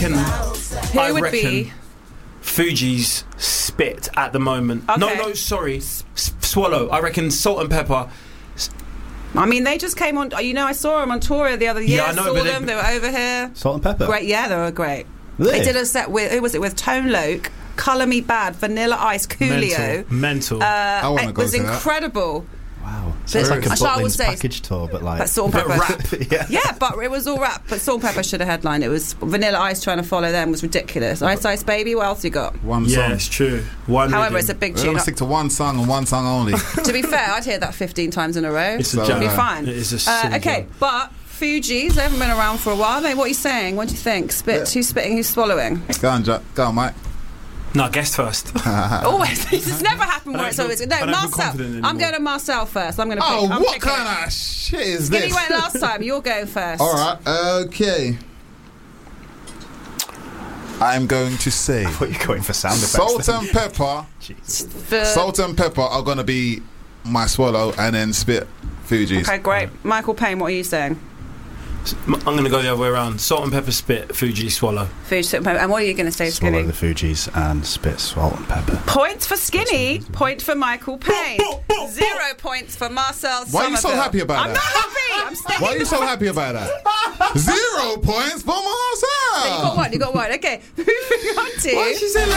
Who would be Fuji's spit at the moment? Okay. No, sorry, swallow. I reckon salt and pepper. I mean, they just came on. I saw them on tour the other year. Yeah, I know, saw but them. They were over here. Salt and pepper. Great, yeah, they were great. Really? They did a set with, who was it, with Tone Loc, Colour Me Bad, Vanilla Ice, Coolio. Mental. I want to It go was to that. incredible. Wow. So it's like a Shall I Butlins say- package tour, but like... But salt and pepper. yeah. Yeah, but it was all rap. But Salt and Pepper should have headlined. It was Vanilla Ice trying to follow them was ridiculous. Ice Ice Baby, what else you got? One Yeah, song. it's true. One However, rhythm. it's a big We're tune. going to stick to one song and one song only. To be fair, I'd hear that 15 times in a row. It's a So, jam. It'd be fine. It is a silly okay, jam. but Fugees, they haven't been around for a while. What are you saying? What do you think? Spit. Who's spitting? Who's swallowing? Go on, Jack. Go on, Mike. No, guess first. Always. This has never happened where it's always... No, I don't feel Marcel. confident anymore. I'm going to Marcel first. I'm going to pick. Oh, I'm what picking. kind of shit is Skinny this? went last time. You're going first. All right, okay. I'm going to say I thought you were going for sound effects. salt then. and pepper. Jesus. Salt and pepper are going to be my swallow, and then spit Fugees. Okay, great. Michael Payne, what are you saying? I'm going to go the other way around. Salt and pepper, spit, Fuji, swallow. Fuge, Salt and Pepper. And what are you going to say, Swallow Skinny? the Fugees and spit salt and pepper. Points for Skinny, point for Michael Payne. 0 points for Marcel Why are you so Somerville. happy about I'm that? not happy. I'm sticking Why are you with so my- happy about that? 0 points for Marcel. You got one. Okay, moving on to... Why is she saying